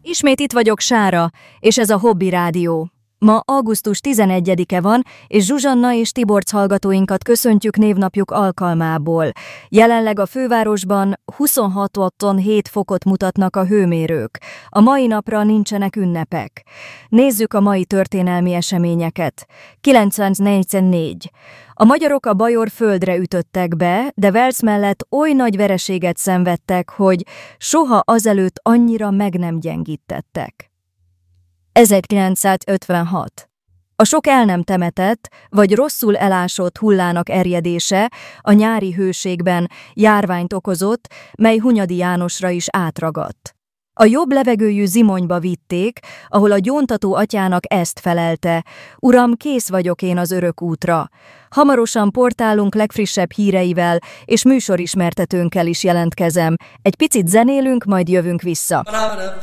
Ismét itt vagyok, Sára, és ez a Hobby Rádió. Ma augusztus 11-e van, és Zsuzsanna és Tiborc hallgatóinkat köszöntjük névnapjuk alkalmából. Jelenleg a fővárosban 26-7 fokot mutatnak a hőmérők. A mai napra nincsenek ünnepek. Nézzük a mai történelmi eseményeket. 944. A magyarok a Bajor földre ütöttek be, de Wales mellett oly nagy vereséget szenvedtek, hogy soha azelőtt annyira meg nem gyengítettek. 1956. A sok el nem temetett, vagy rosszul elásott hullának erjedése a nyári hőségben járványt okozott, mely Hunyadi Jánosra is átragadt. A jobb levegőjű Zimonyba vitték, ahol a gyóntató atyának ezt felelte: Uram, kész vagyok én az örök útra. Hamarosan portálunk legfrissebb híreivel és műsorismertetőnkkel is jelentkezem. Egy picit zenélünk, majd jövünk vissza.